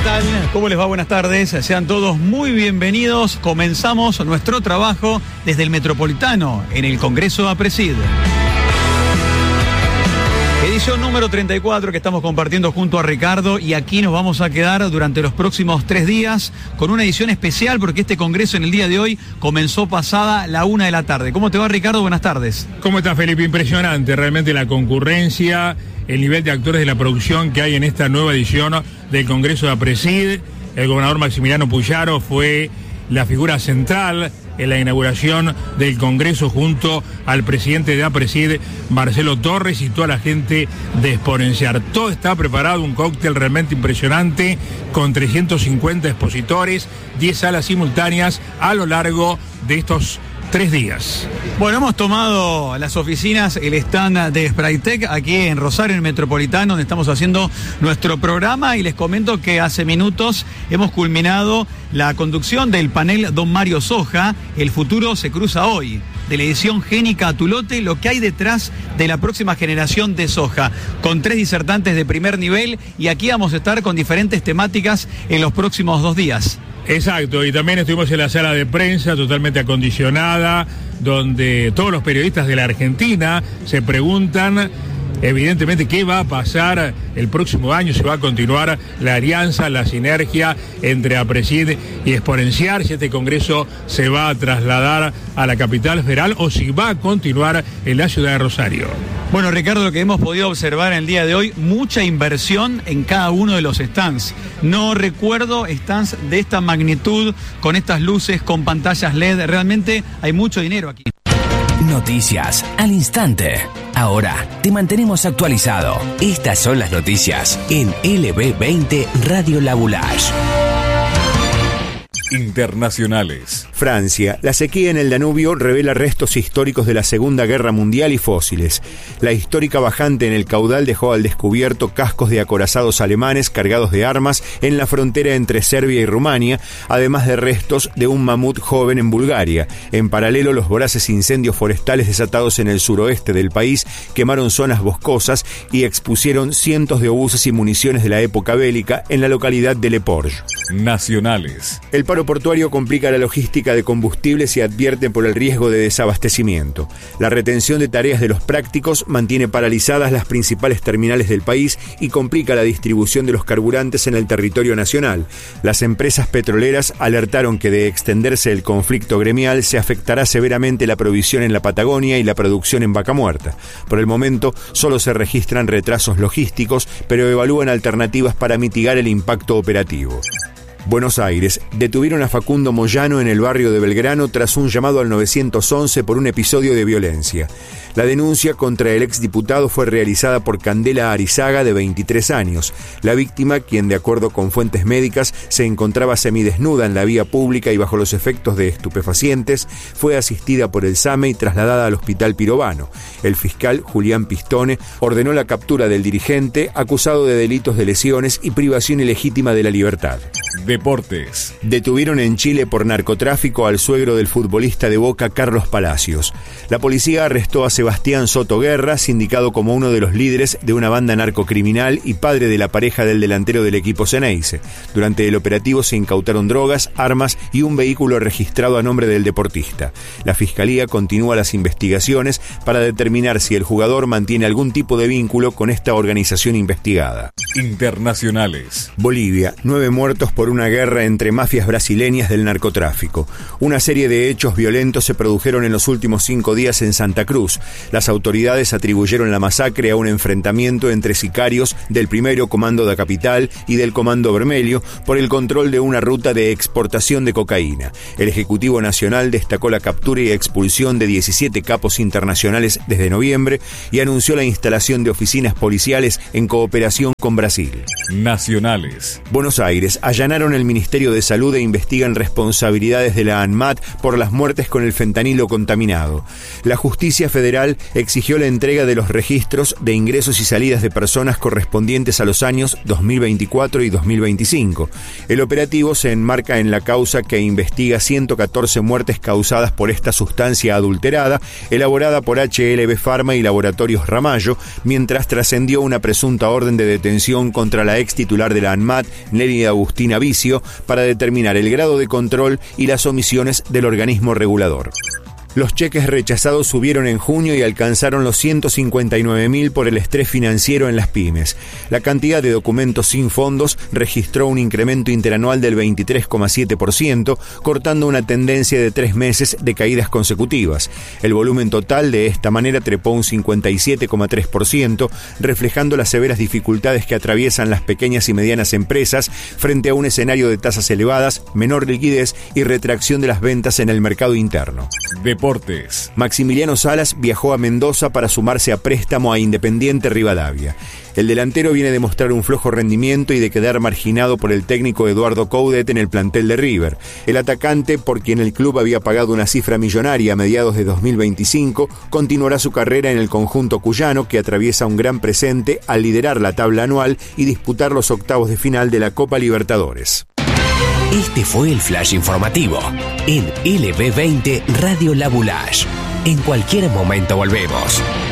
tal? ¿Cómo les va? Buenas tardes. Sean todos muy bienvenidos. Comenzamos nuestro trabajo desde el Metropolitano, en el Congreso APRESID. Edición número 34 que estamos compartiendo junto a Ricardo, y aquí nos vamos a quedar durante los próximos 3 días con una edición especial porque este congreso en el día de hoy comenzó pasada la 1 de la tarde. ¿Cómo te va, Ricardo? Buenas tardes. ¿Cómo estás, Felipe? Impresionante realmente la concurrencia, el nivel de actores de la producción que hay en esta nueva edición del Congreso de APRESID. El gobernador Maximiliano Puyaro fue la figura central en la inauguración del Congreso junto al presidente de APRESID, Marcelo Torres, y toda la gente de Exponenciar. Todo está preparado, un cóctel realmente impresionante, con 350 expositores, 10 salas simultáneas a lo largo de estos 3 días. Bueno, hemos tomado las oficinas, el stand de Spraytec aquí en Rosario, en el Metropolitano, donde estamos haciendo nuestro programa, y les comento que hace minutos hemos culminado la conducción del panel Don Mario Soja, El futuro se cruza hoy, de la edición Génica Atulote, lo que hay detrás de la próxima generación de soja, con 3 disertantes de primer nivel, y aquí vamos a estar con diferentes temáticas en los próximos 2 días. Exacto, y también estuvimos en la sala de prensa totalmente acondicionada, donde todos los periodistas de la Argentina se preguntan evidentemente qué va a pasar el próximo año, si va a continuar la alianza, la sinergia entre APRESID y Exponenciar, si este congreso se va a trasladar a la capital federal o si va a continuar en la ciudad de Rosario. Bueno, Ricardo, lo que hemos podido observar en el día de hoy, mucha inversión en cada uno de los stands. No recuerdo stands de esta magnitud, con estas luces, con pantallas LED. Realmente hay mucho dinero aquí. Noticias al instante. Ahora te mantenemos actualizado. Estas son las noticias en LB20 Radio Labulage. Internacionales. Francia. La sequía en el Danubio revela restos históricos de la Segunda Guerra Mundial y fósiles. La histórica bajante en el caudal dejó al descubierto cascos de acorazados alemanes cargados de armas en la frontera entre Serbia y Rumania, además de restos de un mamut joven en Bulgaria. En paralelo, los voraces incendios forestales desatados en el suroeste del país quemaron zonas boscosas y expusieron cientos de obuses y municiones de la época bélica en la localidad de Le Porge. Nacionales. El paro portuario complica la logística de combustibles y advierte por el riesgo de desabastecimiento. La retención de tareas de los prácticos mantiene paralizadas las principales terminales del país y complica la distribución de los carburantes en el territorio nacional. Las empresas petroleras alertaron que de extenderse el conflicto gremial se afectará severamente la provisión en la Patagonia y la producción en Vaca Muerta. Por el momento solo se registran retrasos logísticos, pero evalúan alternativas para mitigar el impacto operativo. Buenos Aires. Detuvieron a Facundo Moyano en el barrio de Belgrano tras un llamado al 911 por un episodio de violencia. La denuncia contra el exdiputado fue realizada por Candela Arizaga, de 23 años. La víctima, quien de acuerdo con fuentes médicas se encontraba semidesnuda en la vía pública y bajo los efectos de estupefacientes, fue asistida por el SAME y trasladada al Hospital Pirovano. El fiscal Julián Pistone ordenó la captura del dirigente, acusado de delitos de lesiones y privación ilegítima de la libertad. Deportes. Detuvieron en Chile por narcotráfico al suegro del futbolista de Boca, Carlos Palacios. La policía arrestó a Sebastián Soto Guerra, sindicado como uno de los líderes de una banda narcocriminal y padre de la pareja del delantero del equipo Ceneice. Durante el operativo se incautaron drogas, armas y un vehículo registrado a nombre del deportista. La Fiscalía continúa las investigaciones para determinar si el jugador mantiene algún tipo de vínculo con esta organización investigada. Internacionales. Bolivia. 9 muertos por una guerra entre mafias brasileñas del narcotráfico. Una serie de hechos violentos se produjeron en los últimos 5 días en Santa Cruz. Las autoridades atribuyeron la masacre a un enfrentamiento entre sicarios del primero Comando da Capital y del Comando Vermelho por el control de una ruta de exportación de cocaína. El Ejecutivo Nacional destacó la captura y expulsión de 17 capos internacionales desde noviembre y anunció la instalación de oficinas policiales en cooperación con Brasil. Nacionales. Buenos Aires. Allanaron cuestionaron el Ministerio de Salud e investigan responsabilidades de la ANMAT por las muertes con el fentanilo contaminado. La justicia federal exigió la entrega de los registros de ingresos y salidas de personas correspondientes a los años 2024 y 2025. El operativo se enmarca en la causa que investiga 114 muertes causadas por esta sustancia adulterada, elaborada por HLB Pharma y Laboratorios Ramallo, mientras trascendió una presunta orden de detención contra la ex titular de la ANMAT, Nelly Agustina Vicio, para determinar el grado de control y las omisiones del organismo regulador. Los cheques rechazados subieron en junio y alcanzaron los 159.000 por el estrés financiero en las pymes. La cantidad de documentos sin fondos registró un incremento interanual del 23,7%, cortando una tendencia de 3 meses de caídas consecutivas. El volumen total de esta manera trepó un 57,3%, reflejando las severas dificultades que atraviesan las pequeñas y medianas empresas frente a un escenario de tasas elevadas, menor liquidez y retracción de las ventas en el mercado interno. Deportes. Maximiliano Salas viajó a Mendoza para sumarse a préstamo a Independiente Rivadavia. El delantero viene de mostrar un flojo rendimiento y de quedar marginado por el técnico Eduardo Coudet en el plantel de River. El atacante, por quien el club había pagado una cifra millonaria a mediados de 2025, continuará su carrera en el conjunto cuyano, que atraviesa un gran presente al liderar la tabla anual y disputar los octavos de final de la Copa Libertadores. Este fue el Flash Informativo en LB20 Radio La Boulage. En cualquier momento volvemos.